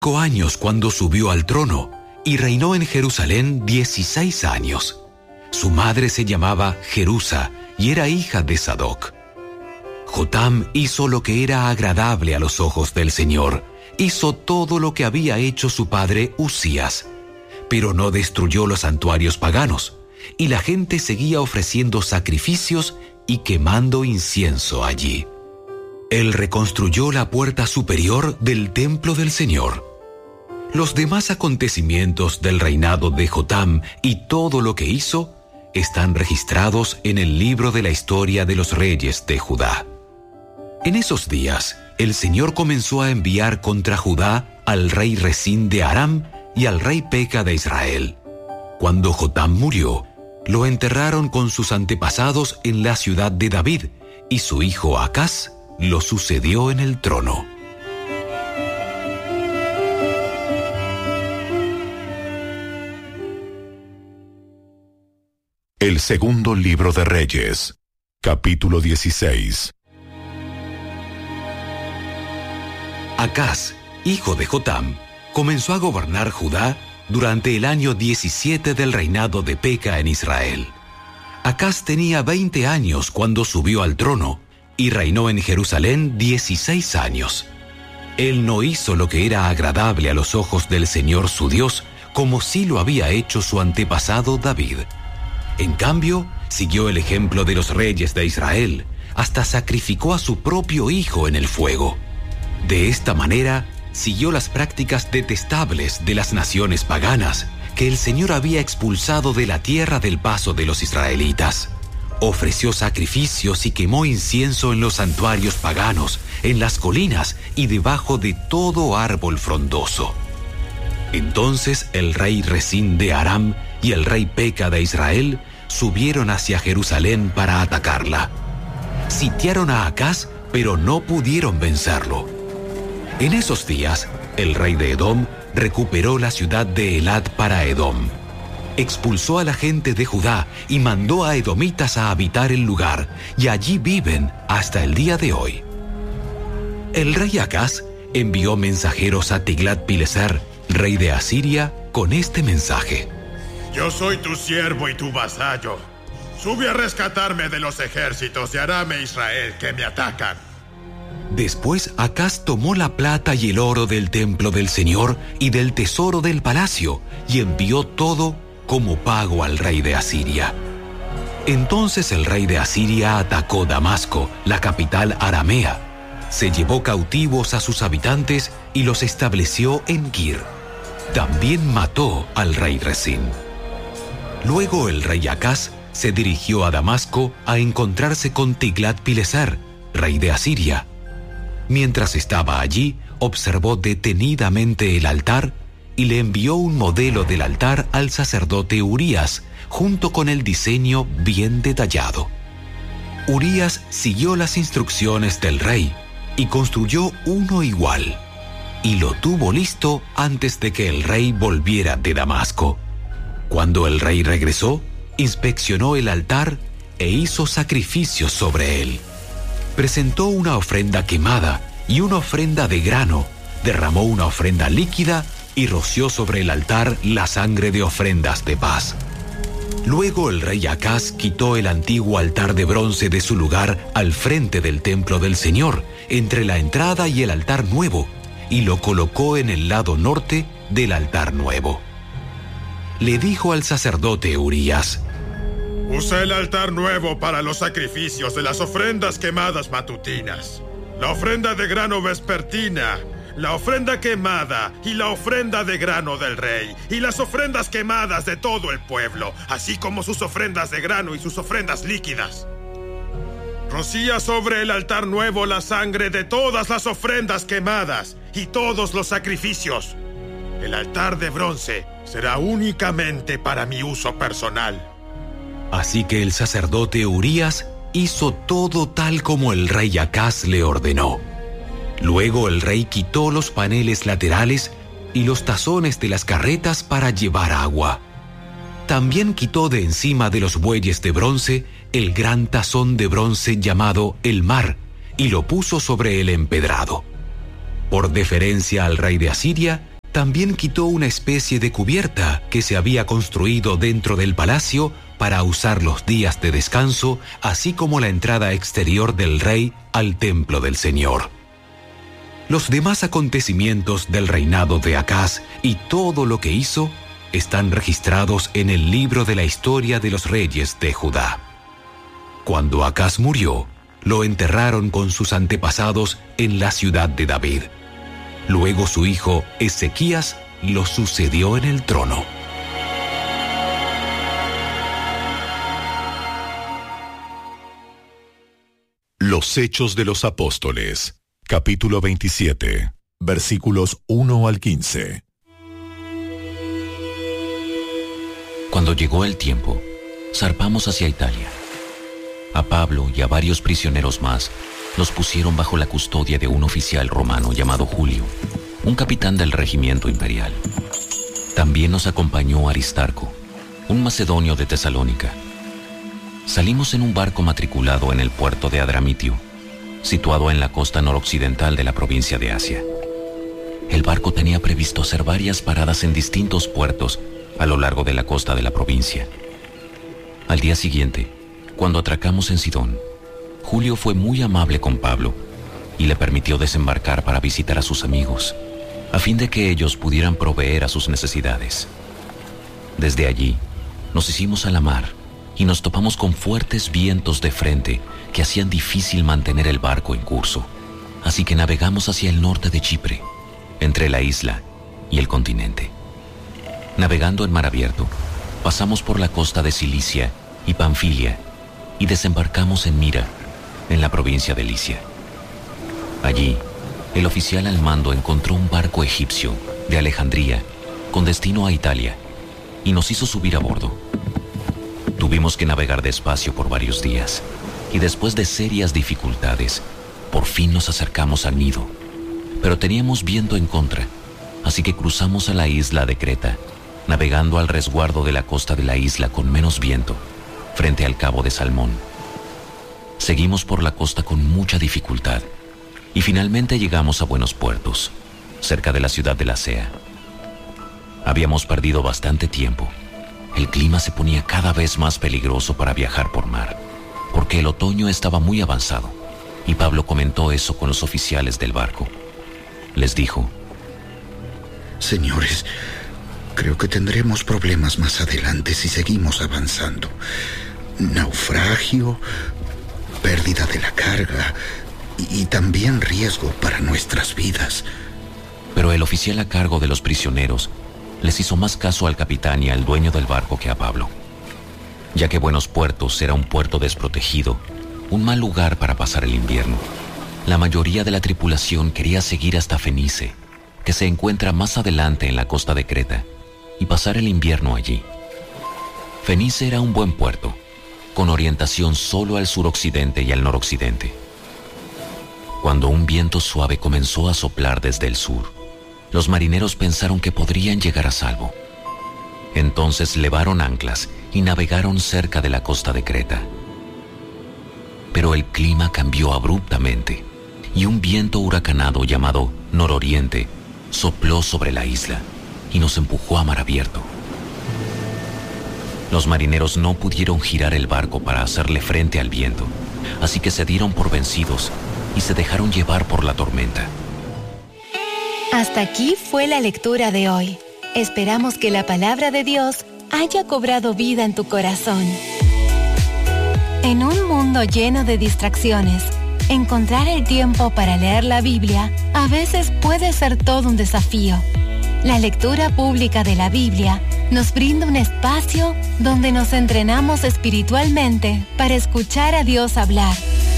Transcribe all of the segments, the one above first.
años cuando subió al trono y reinó en Jerusalén 16 años. Su madre se llamaba Jerusa y era hija de Sadoc. Jotam hizo lo que era agradable a los ojos del Señor. Hizo todo lo que había hecho su padre Uzías, pero no destruyó los santuarios paganos, y la gente seguía ofreciendo sacrificios y quemando incienso allí. Él reconstruyó la puerta superior del templo del Señor. Los demás acontecimientos del reinado de Jotam y todo lo que hizo están registrados en el libro de la historia de los reyes de Judá. En esos días, el Señor comenzó a enviar contra Judá al rey Resín de Aram y al rey Peca de Israel. Cuando Jotam murió, lo enterraron con sus antepasados en la ciudad de David, y su hijo Acaz lo sucedió en el trono. El segundo libro de Reyes, capítulo 16. Acaz, hijo de Jotam, comenzó a gobernar Judá durante el año 17 del reinado de Peca en Israel. Acaz tenía 20 años cuando subió al trono y reinó en Jerusalén 16 años. Él no hizo lo que era agradable a los ojos del Señor su Dios, como sí lo había hecho su antepasado David. En cambio, siguió el ejemplo de los reyes de Israel, hasta sacrificó a su propio hijo en el fuego. De esta manera, siguió las prácticas detestables de las naciones paganas que el Señor había expulsado de la tierra del paso de los israelitas. Ofreció sacrificios y quemó incienso en los santuarios paganos, en las colinas y debajo de todo árbol frondoso. Entonces el rey Resín de Aram y el rey Peca de Israel subieron hacia Jerusalén para atacarla. Sitiaron a Acaz, pero no pudieron vencerlo. En esos días, el rey de Edom recuperó la ciudad de Elat para Edom. Expulsó a la gente de Judá y mandó a edomitas a habitar el lugar, y allí viven hasta el día de hoy. El rey Acaz envió mensajeros a Tiglat-Pileser, rey de Asiria, con este mensaje: Yo soy tu siervo y tu vasallo. Sube a rescatarme de los ejércitos de Aram e Israel que me atacan. Después Acaz tomó la plata y el oro del templo del Señor y del tesoro del palacio y envió todo como pago al rey de Asiria. Entonces el rey de Asiria atacó Damasco, la capital aramea. Se llevó cautivos a sus habitantes y los estableció en Kir. También mató al rey Resín. Luego el rey Acaz se dirigió a Damasco a encontrarse con Tiglat-Pileser, rey de Asiria. Mientras estaba allí, observó detenidamente el altar y le envió un modelo del altar al sacerdote Urías, junto con el diseño bien detallado. Urías siguió las instrucciones del rey y construyó uno igual, y lo tuvo listo antes de que el rey volviera de Damasco. Cuando el rey regresó, inspeccionó el altar e hizo sacrificios sobre él. Presentó una ofrenda quemada y una ofrenda de grano, derramó una ofrenda líquida y roció sobre el altar la sangre de ofrendas de paz. Luego el rey Acaz quitó el antiguo altar de bronce de su lugar al frente del templo del Señor, entre la entrada y el altar nuevo, y lo colocó en el lado norte del altar nuevo. Le dijo al sacerdote Urías: Usa el altar nuevo para los sacrificios de las ofrendas quemadas matutinas, la ofrenda de grano vespertina, la ofrenda quemada y la ofrenda de grano del rey, y las ofrendas quemadas de todo el pueblo, así como sus ofrendas de grano y sus ofrendas líquidas. Rocía sobre el altar nuevo la sangre de todas las ofrendas quemadas y todos los sacrificios. El altar de bronce será únicamente para mi uso personal. Así que el sacerdote Urías hizo todo tal como el rey Acaz le ordenó. Luego el rey quitó los paneles laterales y los tazones de las carretas para llevar agua. También quitó de encima de los bueyes de bronce el gran tazón de bronce llamado el Mar y lo puso sobre el empedrado. Por deferencia al rey de Asiria, también quitó una especie de cubierta que se había construido dentro del palacio para usar los días de descanso, así como la entrada exterior del rey al templo del Señor. Los demás acontecimientos del reinado de Acaz y todo lo que hizo están registrados en el libro de la historia de los reyes de Judá. Cuando Acaz murió, lo enterraron con sus antepasados en la ciudad de David. Luego su hijo Ezequías lo sucedió en el trono. Los Hechos de los Apóstoles, capítulo 27, versículos 1 al 15. Cuando llegó el tiempo, zarpamos hacia Italia. A Pablo y a varios prisioneros más los pusieron bajo la custodia de un oficial romano llamado Julio, un capitán del regimiento imperial. También nos acompañó Aristarco, un macedonio de Tesalónica. Salimos en un barco matriculado en el puerto de Adramitio, situado en la costa noroccidental de la provincia de Asia. El barco tenía previsto hacer varias paradas en distintos puertos a lo largo de la costa de la provincia. Al día siguiente, cuando atracamos en Sidón, Julio fue muy amable con Pablo y le permitió desembarcar para visitar a sus amigos, a fin de que ellos pudieran proveer a sus necesidades. Desde allí, nos hicimos a la mar y nos topamos con fuertes vientos de frente que hacían difícil mantener el barco en curso, así que navegamos hacia el norte de Chipre, entre la isla y el continente. Navegando en mar abierto, pasamos por la costa de Cilicia y Panfilia y desembarcamos en Mira, en la provincia de Licia. Allí, el oficial al mando encontró un barco egipcio de Alejandría con destino a Italia y nos hizo subir a bordo. Tuvimos que navegar despacio por varios días y después de serias dificultades, por fin nos acercamos al Nido, pero teníamos viento en contra, así que cruzamos a la isla de Creta, navegando al resguardo de la costa de la isla con menos viento, frente al cabo de Salmón. Seguimos por la costa con mucha dificultad y finalmente llegamos a buenos puertos, cerca de la ciudad de Lasea. Habíamos perdido bastante tiempo. El clima se ponía cada vez más peligroso para viajar por mar, porque el otoño estaba muy avanzado, y Pablo comentó eso con los oficiales del barco. Les dijo: Señores, creo que tendremos problemas más adelante si seguimos avanzando. Naufragio, pérdida de la carga y también riesgo para nuestras vidas. Pero el oficial a cargo de los prisioneros les hizo más caso al capitán y al dueño del barco que a Pablo, ya que Buenos Puertos era un puerto desprotegido, un mal lugar para pasar el invierno. La mayoría de la tripulación quería seguir hasta Fenice, que se encuentra más adelante en la costa de Creta, y pasar el invierno allí. Fenice era un buen puerto, con orientación solo al suroccidente y al noroccidente. Cuando un viento suave comenzó a soplar desde el sur, los marineros pensaron que podrían llegar a salvo. Entonces levaron anclas y navegaron cerca de la costa de Creta. Pero el clima cambió abruptamente y un viento huracanado llamado nororiente sopló sobre la isla y nos empujó a mar abierto. Los marineros no pudieron girar el barco para hacerle frente al viento, así que se dieron por vencidos y se dejaron llevar por la tormenta. Hasta aquí fue la lectura de hoy. Esperamos que la palabra de Dios haya cobrado vida en tu corazón. En un mundo lleno de distracciones, encontrar el tiempo para leer la Biblia a veces puede ser todo un desafío. La lectura pública de la Biblia nos brinda un espacio donde nos entrenamos espiritualmente para escuchar a Dios hablar.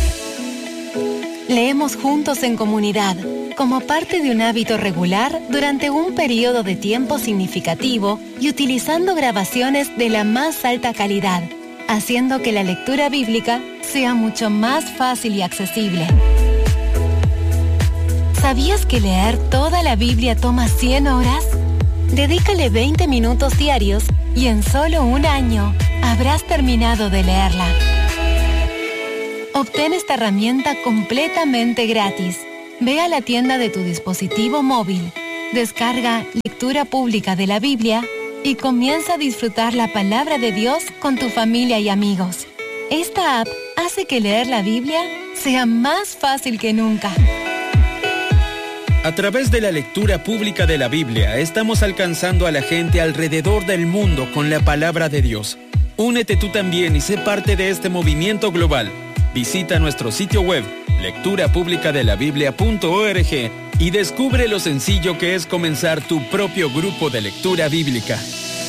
Leemos juntos en comunidad, como parte de un hábito regular durante un periodo de tiempo significativo y utilizando grabaciones de la más alta calidad, haciendo que la lectura bíblica sea mucho más fácil y accesible. ¿Sabías que leer toda la Biblia toma 100 horas? Dedícale 20 minutos diarios y en solo un año habrás terminado de leerla. Obtén esta herramienta completamente gratis. Ve a la tienda de tu dispositivo móvil Descarga Lectura Pública de la Biblia y comienza a disfrutar la palabra de Dios con tu familia y amigos. Esta app hace que leer la Biblia sea más fácil que nunca. A través de la lectura pública de la Biblia, estamos alcanzando a la gente alrededor del mundo con la palabra de Dios. Únete tú también y sé parte de este movimiento global. Visita nuestro sitio web, lecturapublicadelabiblia.org, y descubre lo sencillo que es comenzar tu propio grupo de lectura bíblica.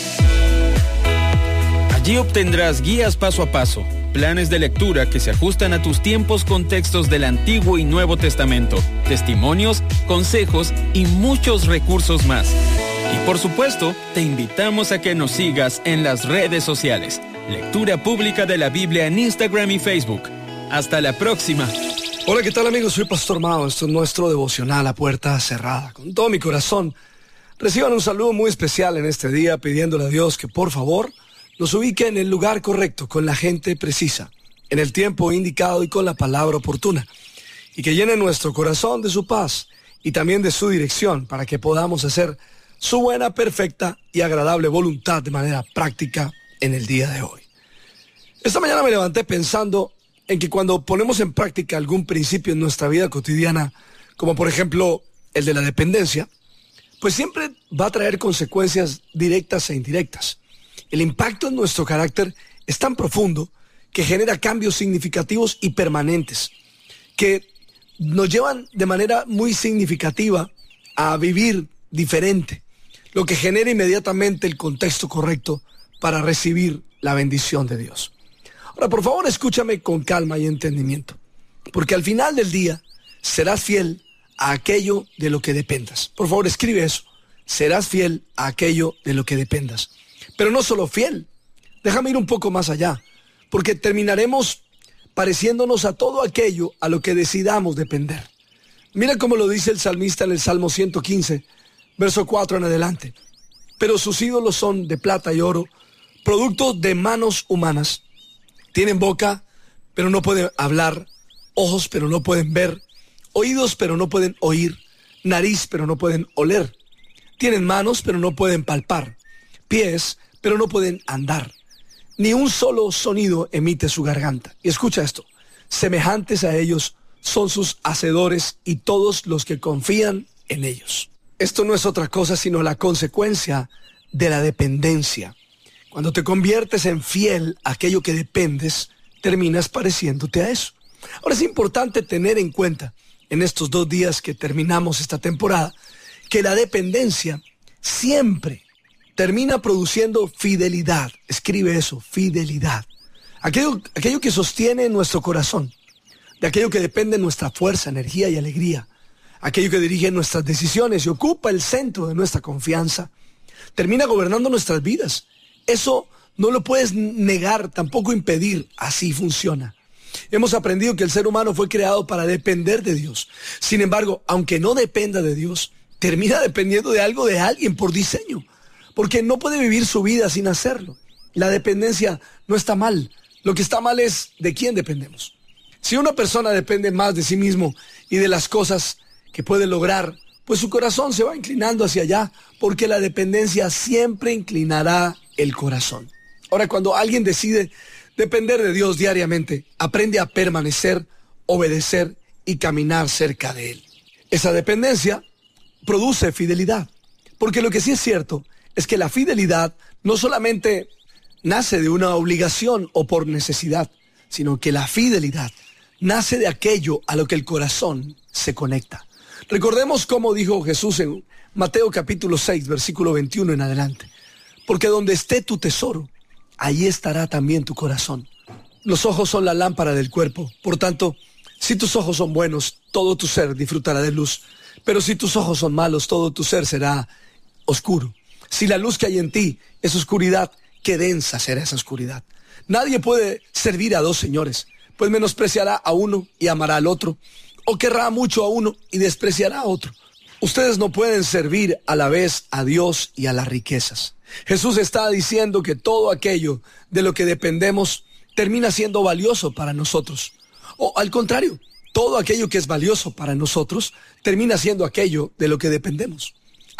Allí obtendrás guías paso a paso, planes de lectura que se ajustan a tus tiempos con textos del Antiguo y Nuevo Testamento, testimonios, consejos y muchos recursos más. Y por supuesto, te invitamos a que nos sigas en las redes sociales. Lectura Pública de la Biblia en Instagram y Facebook. Hasta la próxima. Hola, ¿qué tal, amigos? Soy Pastor Mao. Esto es nuestro devocional a puerta cerrada. Con todo mi corazón, reciban un saludo muy especial en este día, pidiéndole a Dios que por favor los ubique en el lugar correcto, con la gente precisa, en el tiempo indicado y con la palabra oportuna, y que llene nuestro corazón de su paz y también de su dirección, para que podamos hacer su buena, perfecta y agradable voluntad de manera práctica en el día de hoy. Esta mañana me levanté pensando en que cuando ponemos en práctica algún principio en nuestra vida cotidiana, como por ejemplo el de la dependencia, pues siempre va a traer consecuencias directas e indirectas. El impacto en nuestro carácter es tan profundo que genera cambios significativos y permanentes, que nos llevan de manera muy significativa a vivir diferente, lo que genera inmediatamente el contexto correcto para recibir la bendición de Dios. Ahora, por favor, escúchame con calma y entendimiento, porque al final del día serás fiel a aquello de lo que dependas. Por favor, escribe eso. Serás fiel a aquello de lo que dependas. Pero no solo fiel, déjame ir un poco más allá, porque terminaremos pareciéndonos a todo aquello a lo que decidamos depender. Mira cómo lo dice el salmista en el Salmo 115, verso 4 en adelante. Pero sus ídolos son de plata y oro, producto de manos humanas. Tienen boca, pero no pueden hablar, ojos, pero no pueden ver, oídos, pero no pueden oír, nariz, pero no pueden oler. Tienen manos, pero no pueden palpar, pies, pero no pueden andar. Ni un solo sonido emite su garganta. Y escucha esto: semejantes a ellos son sus hacedores y todos los que confían en ellos. Esto no es otra cosa sino la consecuencia de la dependencia. Cuando te conviertes en fiel a aquello que dependes, terminas pareciéndote a eso. Ahora, es importante tener en cuenta, en estos 2 días que terminamos esta temporada, que la dependencia siempre termina produciendo fidelidad. Escribe eso, fidelidad. Aquello que sostiene nuestro corazón, de aquello que depende de nuestra fuerza, energía y alegría, aquello que dirige nuestras decisiones y ocupa el centro de nuestra confianza, termina gobernando nuestras vidas. Eso no lo puedes negar, tampoco impedir. Así funciona. Hemos aprendido que el ser humano fue creado para depender de Dios. Sin embargo, aunque no dependa de Dios, termina dependiendo de algo, de alguien por diseño, porque no puede vivir su vida sin hacerlo. La dependencia no está mal. Lo que está mal es de quién dependemos. Si una persona depende más de sí mismo y de las cosas que puede lograr, pues su corazón se va inclinando hacia allá, porque la dependencia siempre inclinará el corazón. Ahora, cuando alguien decide depender de Dios diariamente, aprende a permanecer, obedecer y caminar cerca de Él. Esa dependencia produce fidelidad, porque lo que sí es cierto es que la fidelidad no solamente nace de una obligación o por necesidad, sino que la fidelidad nace de aquello a lo que el corazón se conecta. Recordemos cómo dijo Jesús en Mateo capítulo 6, versículo 21 en adelante. Porque donde esté tu tesoro, ahí estará también tu corazón. Los ojos son la lámpara del cuerpo. Por tanto, si tus ojos son buenos, todo tu ser disfrutará de luz. Pero si tus ojos son malos, todo tu ser será oscuro. Si la luz que hay en ti es oscuridad, qué densa será esa oscuridad. Nadie puede servir a 2 señores, pues menospreciará a uno y amará al otro, o querrá mucho a uno y despreciará a otro. Ustedes no pueden servir a la vez a Dios y a las riquezas. Jesús está diciendo que todo aquello de lo que dependemos termina siendo valioso para nosotros. O al contrario, todo aquello que es valioso para nosotros termina siendo aquello de lo que dependemos.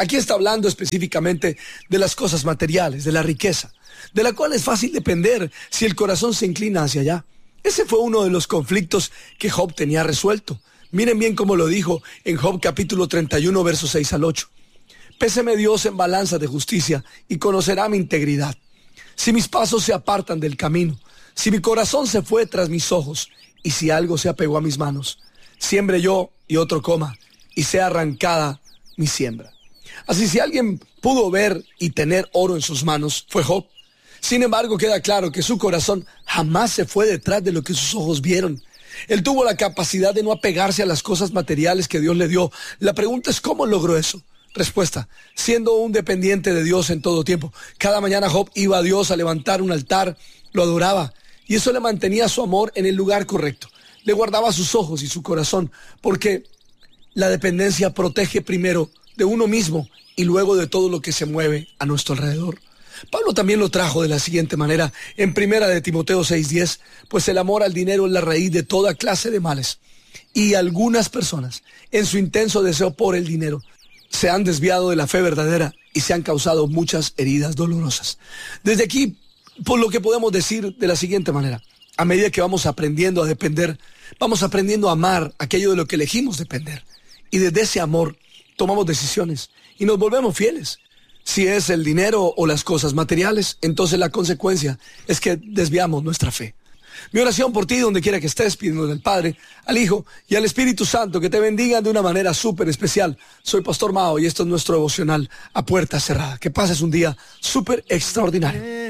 Aquí está hablando específicamente de las cosas materiales, de la riqueza, de la cual es fácil depender si el corazón se inclina hacia allá. Ese fue uno de los conflictos que Job tenía resuelto. Miren bien cómo lo dijo en Job capítulo 31, versos 6 al 8. Péseme Dios en balanza de justicia y conocerá mi integridad. Si mis pasos se apartan del camino, si mi corazón se fue tras mis ojos, y si algo se apegó a mis manos, siembre yo y otro coma, y sea arrancada mi siembra. Así, si alguien pudo ver y tener oro en sus manos, fue Job. Sin embargo, queda claro que su corazón jamás se fue detrás de lo que sus ojos vieron. Él tuvo la capacidad de no apegarse a las cosas materiales que Dios le dio. La pregunta es, ¿cómo logró eso? Respuesta: siendo un dependiente de Dios en todo tiempo. Cada mañana Job iba a Dios a levantar un altar, lo adoraba, y eso le mantenía su amor en el lugar correcto. Le guardaba sus ojos y su corazón, porque la dependencia protege primero de uno mismo y luego de todo lo que se mueve a nuestro alrededor. Pablo también lo trajo de la siguiente manera en 1 de Timoteo 6:10, pues el amor al dinero es la raíz de toda clase de males. Y algunas personas, en su intenso deseo por el dinero, se han desviado de la fe verdadera y se han causado muchas heridas dolorosas. Desde aquí, por lo que podemos decir de la siguiente manera: a medida que vamos aprendiendo a depender, vamos aprendiendo a amar aquello de lo que elegimos depender. Y desde ese amor tomamos decisiones y nos volvemos fieles. Si es el dinero o las cosas materiales, entonces la consecuencia es que desviamos nuestra fe. Mi oración por ti, donde quiera que estés, pidiendo al Padre, al Hijo y al Espíritu Santo que te bendigan de una manera súper especial. Soy Pastor Mao y esto es nuestro devocional A Puerta Cerrada. Que pases un día súper extraordinario.